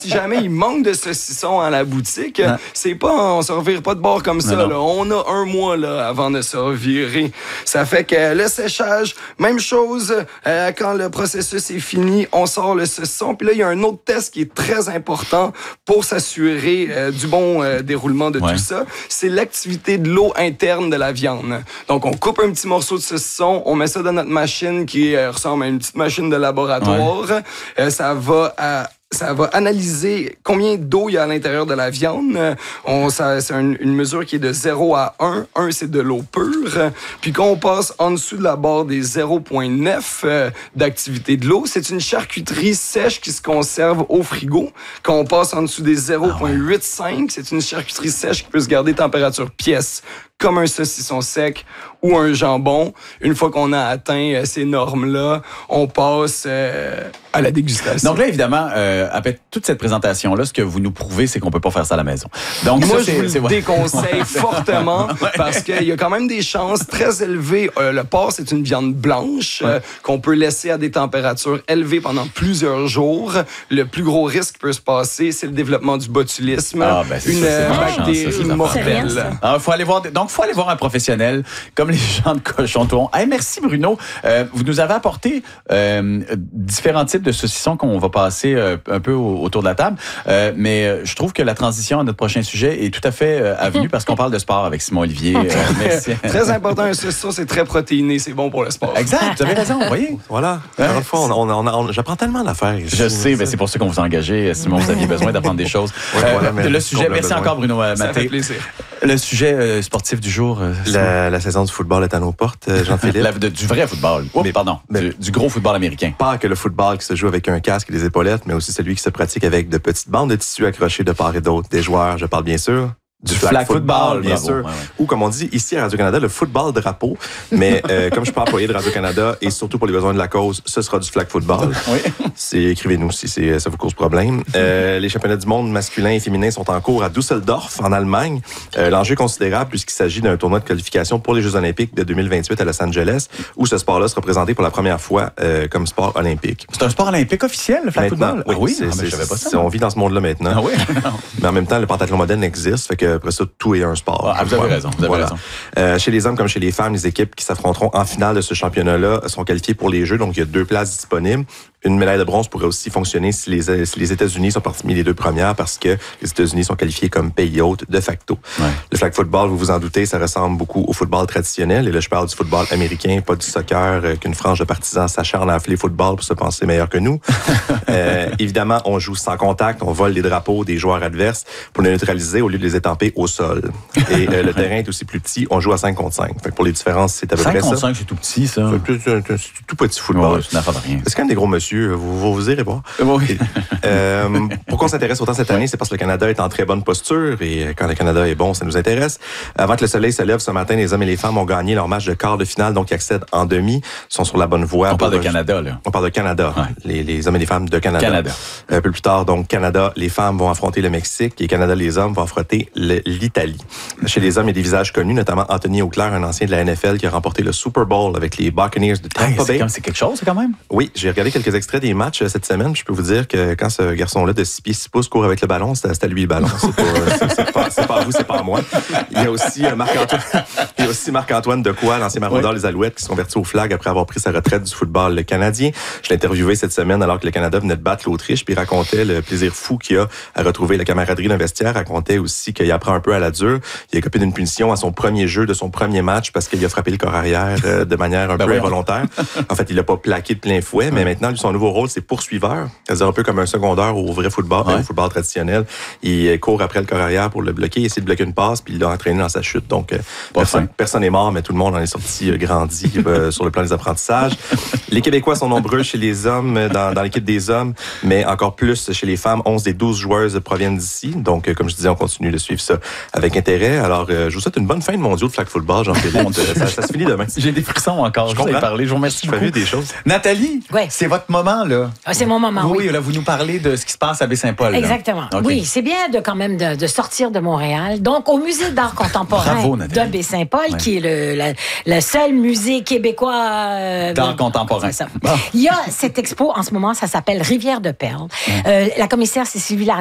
Si jamais il manque de saucissons à la boutique, c'est pas, on se revire pas de bord comme ça. Là. On a un mois là, avant de se revirer. Ça fait que le séchage, même chose, quand le processus est fini, on sort le saucisson. Puis là, il y a un autre test qui est très important pour s'assurer du bon déroulement de tout ça. C'est l'activité de l'eau interne de la viande. Donc, on coupe un petit morceau de saucisson, on met ça dans notre machine qui ressemble à une petite machine de laboratoire. Ça va analyser combien d'eau il y a à l'intérieur de la viande. C'est une mesure qui est de 0 à 1. 1, c'est de l'eau pure. Puis quand on passe en dessous de la barre des 0,9 d'activité de l'eau, c'est une charcuterie sèche qui se conserve au frigo. Quand on passe en dessous des 0,85, c'est une charcuterie sèche qui peut se garder température pièce, comme un saucisson sec ou un jambon. Une fois qu'on a atteint ces normes-là, on passe à la dégustation. Donc là, évidemment, après toute cette présentation-là, ce que vous nous prouvez, c'est qu'on peut pas faire ça à la maison. Donc moi, ça, je vous le déconseille fortement parce qu'il y a quand même des chances très élevées. Le porc, c'est une viande blanche qu'on peut laisser à des températures élevées pendant plusieurs jours. Le plus gros risque qui peut se passer, c'est le développement du botulisme, une bactérie mortelle. Faut aller voir un professionnel comme les gens de Cochon Touron. Hey, merci Bruno. Vous nous avez apporté différents types de saucissons qu'on va passer un peu autour de la table. Mais je trouve que la transition à notre prochain sujet est tout à fait avenue parce qu'on parle de sport avec Simon Olivier. Merci. Très important, un saucisson, c'est très protéiné, c'est bon pour le sport. Exact, vous avez raison, vous voyez. Voilà. Encore une fois, j'apprends tellement d'affaires ici. Je sais, mais c'est pour ça qu'on vous a engagé, Simon. Vous aviez besoin d'apprendre des choses. Le sujet, merci encore Bruno Maté. Ça fait plaisir. Le sujet sportif du jour. La saison du football est à nos portes, Jean-Philippe. Du vrai football. Du gros football américain. Pas que le football qui se joue avec un casque et des épaulettes, mais aussi celui qui se pratique avec de petites bandes de tissu accrochées de part et d'autre. Des joueurs, je parle bien sûr du flag football, bien sûr. Ou comme on dit ici à Radio-Canada, le football drapeau. Mais comme je suis pas employé de Radio-Canada et surtout pour les besoins de la cause, ce sera du flag football. Écrivez-nous si ça vous cause problème. Les championnats du monde masculin et féminin sont en cours à Düsseldorf, en Allemagne. L'enjeu est considérable puisqu'il s'agit d'un tournoi de qualification pour les Jeux olympiques de 2028 à Los Angeles, où ce sport-là sera présenté pour la première fois comme sport olympique. C'est un sport olympique officiel, le flag football? Oui, je savais pas ça. On vit dans ce monde-là maintenant. Mais en même temps, le pentathlon moderne existe, fait que après ça, tout est un sport. Vous avez raison. Chez les hommes comme chez les femmes, les équipes qui s'affronteront en finale de ce championnat-là sont qualifiées pour les Jeux. Donc, il y a 2 places disponibles. Une médaille de bronze pourrait aussi fonctionner si les États-Unis sont parmi les 2 premières parce que les États-Unis sont qualifiés comme pays hôte de facto. Le flag football, vous vous en doutez, ça ressemble beaucoup au football traditionnel. Et là, je parle du football américain, pas du soccer qu'une frange de partisans s'acharne à appeler football pour se penser meilleur que nous. Évidemment, on joue sans contact, on vole les drapeaux des joueurs adverses pour les neutraliser au lieu de les étamper au sol. Et le terrain est aussi plus petit, on joue à 5 contre 5. Fait que pour les différences, c'est à peu près ça. 5 contre 5, c'est tout petit, ça. C'est tout petit football. C'est une affaire de rien. C'est quand même des gros monsieur. Vous irez voir. Pourquoi on s'intéresse autant cette année? C'est parce que le Canada est en très bonne posture et quand le Canada est bon, ça nous intéresse. Avant que le soleil se lève ce matin, les hommes et les femmes ont gagné leur match de quart de finale, donc ils accèdent en demi. Ils sont sur la bonne voie. On parle de Canada, là. On parle de Canada. Les hommes et les femmes de Canada. Un peu plus tard, donc, Canada, les femmes vont affronter le Mexique et Canada, les hommes vont affronter l'Italie. Chez les hommes, il y a des visages connus, notamment Anthony Auclair, un ancien de la NFL qui a remporté le Super Bowl avec les Buccaneers de Tampa Bay. C'est quelque chose, quand même? Oui, j'ai regardé quelques extraits des matchs cette semaine. Je peux vous dire que quand ce garçon-là de 6 pieds 6 pouces court avec le ballon, c'est à lui le ballon. C'est pas à vous, c'est pas à moi. Il y a aussi Marc-Antoine Decoy, l'ancien maraudeur des Alouettes, qui se convertit au flag après avoir pris sa retraite du football canadien. Je l'ai interviewé cette semaine alors que le Canada venait de battre l'Autriche, puis il racontait le plaisir fou qu'il a à retrouver la camaraderie d'un vestiaire. Il racontait aussi qu'il apprend un peu à la dure. Il a écopé d'une punition à son premier jeu de son premier match parce qu'il a frappé le corps arrière de manière un peu involontaire. En fait, il l'a pas plaqué de plein fouet, mais maintenant, lui, son nouveau rôle, c'est poursuiveur. C'est-à-dire un peu comme un secondaire au vrai football, au football traditionnel. Il court après le corps arrière pour le bloquer, il essaie de bloquer une passe, puis il l'a entraîné dans sa chute. Donc, personne n'est mort, mais tout le monde en est sorti grandi sur le plan des apprentissages. Les Québécois sont nombreux chez les hommes, dans l'équipe des hommes, mais encore plus chez les femmes. 11 des 12 joueuses proviennent d'ici. Donc, comme je disais, on continue de suivre ça avec intérêt. Alors, je vous souhaite une bonne fin de mondiaux de flag football, Jean-Philippe. ça se finit demain. J'ai des frissons encore. Je vous ai parlé. Je vous remercie beaucoup. Des choses. Nathalie, c'est votre moment. moment, là. Ah, c'est mon moment, oui. Oui, là, vous nous parlez de ce qui se passe à Baie-Saint-Paul. Exactement. Okay. Oui, c'est bien quand même de sortir de Montréal. Donc, au Musée d'art contemporain de Baie-Sainpaul, qui est le seul musée québécois d'art contemporain. Il y a cette expo en ce moment, ça s'appelle Rivière de Perles. La commissaire, c'est Sylvie